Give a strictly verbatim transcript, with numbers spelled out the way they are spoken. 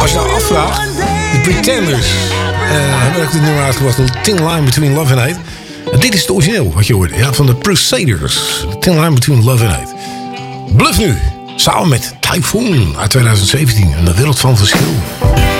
als je nou afvraagt, de Pretenders uh, hebben ook dit nummer uitgebracht. Een Thin Line Between Love and Hate. En dit is het origineel wat je hoorde, ja, van de Crusaders. Thin Line Between Love and Hate. Bluff nu, samen met Typhoon uit twintig zeventien. En de wereld van verschil.